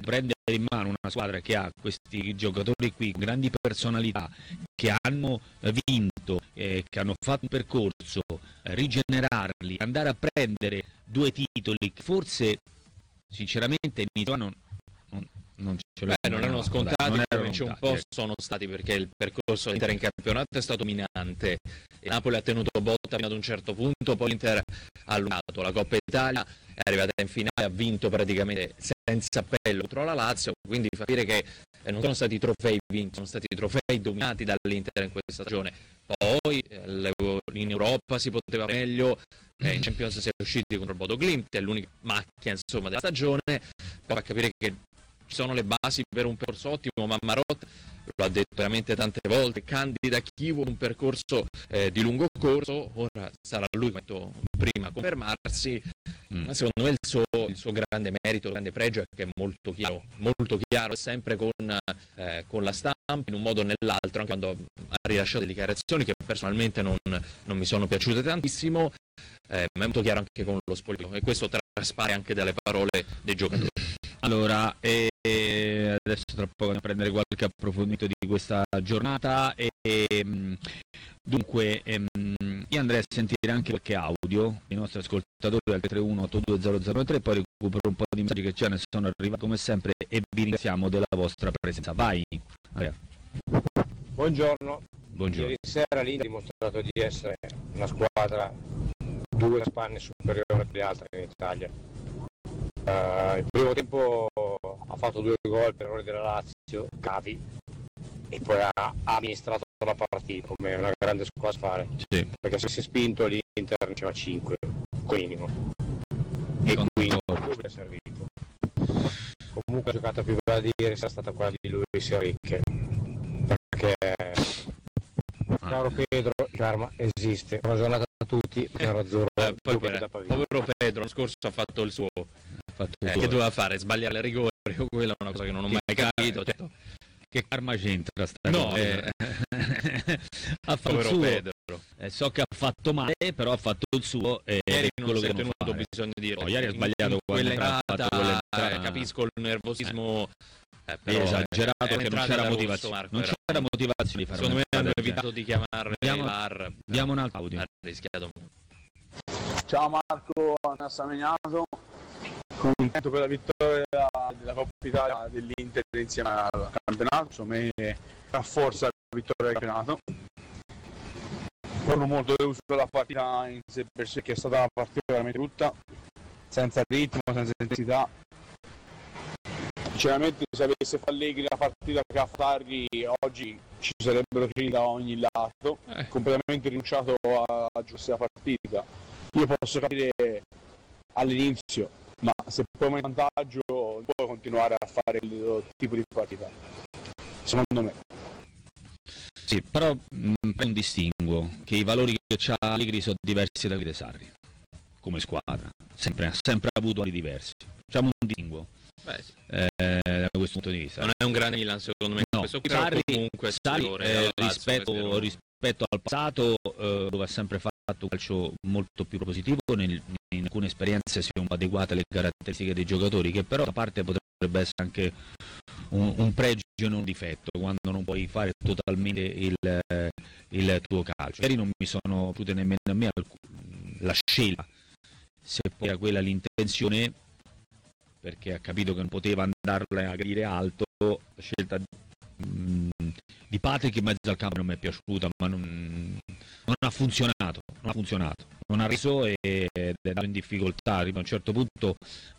prendere in mano una squadra che ha questi giocatori qui, grandi personalità, che hanno vinto, che hanno fatto un percorso, rigenerarli, andare a prendere 2 titoli che forse sinceramente in Italia non ce l'ho. Non erano scontati, non come dice un po' ecco. sono stati, perché il percorso dell'Inter in campionato è stato dominante. Il Napoli ha tenuto botta fino ad un certo punto, poi l'Inter ha allungato la Coppa Italia, è arrivata in finale, ha vinto praticamente senza appello contro la Lazio, quindi fa capire che non sono stati trofei vinti, sono stati trofei dominati dall'Inter in questa stagione. Poi in Europa si poteva fare meglio, in Champions si è usciti contro il Bodo Glimt, è l'unica macchia insomma della stagione, poi fa capire che ci sono le basi per un percorso ottimo, ma Marotta lo ha detto veramente tante volte, candida chi vuole un percorso di lungo corso, ora sarà lui, come detto prima, a confermarsi, ma secondo me il suo grande merito, il grande pregio è che è molto chiaro, sempre con la stampa, in un modo o nell'altro, anche quando ha rilasciato delle dichiarazioni che personalmente non mi sono piaciute tantissimo, ma è molto chiaro anche con lo spogliatoio, e questo traspare anche dalle parole dei giocatori. Allora, adesso tra poco andiamo a prendere qualche approfondimento di questa giornata dunque io andrei a sentire anche qualche audio dei nostri ascoltatori al 331-82003, poi recupero un po' di messaggi che già ne sono arrivati come sempre e vi ringraziamo della vostra presenza. Vai Andrea. Buongiorno. Buongiorno. Ieri sera l'Inter ha dimostrato di essere una squadra 2 spanne superiore alle altre in Italia. Il primo tempo ha fatto 2 gol per errore della Lazio, cavi, e poi ha amministrato la partita come una grande squadra fare, sì. Perché se si è spinto l'Inter ne faceva 5 minimo, e quindi è servito. Comunque la giocata più bella di ieri è stata quella di Luis Enrique, perché caro Pedro, il karma esiste, una giornata a tutti, nero-azzurro, povero Pedro, l'anno scorso ha fatto il suo, che doveva fare? Sbagliare il rigore, quella è una cosa che non ho mai capito. Che karma c'entra sta no, cosa? Ha fatto povero il suo, Pedro. So che ha fatto male, però ha fatto il suo, ieri non quello si che è tenuto fare. bisogno di dire. Ieri ha sbagliato quell'entrata, capisco il nervosismo, però esagerato, perché non c'era motivazione, di fare. Secondo me hanno evitato di chiamarne VAR. Diamo un altro audio. Ha rischiato. Ciao Marco, Anna Samegnato, contento per la vittoria della Coppa Italia dell'Inter insieme al campionato, insomma rafforza la vittoria del campionato. Sono molto deluso della partita in sé per sé, che è stata una partita veramente brutta, senza ritmo, senza intensità. Sinceramente se avesse Allegri la partita che ha Farri oggi ci sarebbero finiti da ogni lato, completamente rinunciato a giocare la partita. Io posso capire all'inizio, ma se poi in vantaggio non puoi continuare a fare il tipo di partita, secondo me. Sì, però un distinguo che i valori che c'ha Allegri sono diversi da quelli di Sarri come squadra, ha sempre avuto valori diversi, facciamo un distinguo. Sì. Da questo punto di vista non è un grande Milan secondo me, no, questo Sarri, comunque rispetto al passato, dove ha sempre fatto un calcio molto più propositivo, in alcune esperienze si sono adeguate alle caratteristiche dei giocatori, che però da parte potrebbe essere anche un pregio e non un difetto, quando non puoi fare totalmente il tuo calcio. Ieri non mi sono piaciute nemmeno a me la scelta, se poi era quella l'intenzione, perché ha capito che non poteva andarla a gradire alto. La scelta di Patrick in mezzo al campo non mi è piaciuta, ma non ha funzionato, non ha reso ed è andato in difficoltà. A un certo punto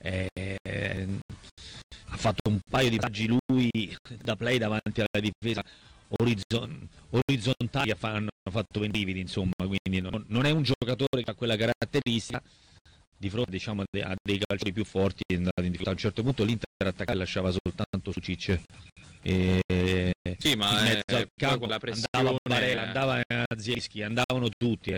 ha fatto un paio di passaggi lui da play davanti alla difesa orizzontali, hanno fatto vendividi, insomma, quindi non è un giocatore che ha quella caratteristica. Di fronte, diciamo, a dei calciatori più forti è andato in difficoltà. A un certo punto l'Inter attaccava e lasciava soltanto su Cicce, sì, ma in mezzo al campo con la pressione andava a Zielinski, andavano tutti,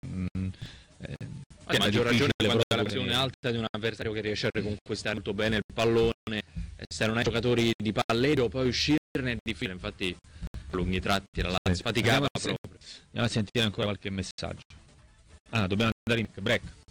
a maggior ragione quando la pressione alta di un avversario che riesce a riconquistare molto bene il pallone, se non hai giocatori di palleggio poi uscirne è difficile. Infatti a lunghi tratti la Lazio faticava proprio. Andiamo a sentire ancora qualche messaggio. Dobbiamo andare in break.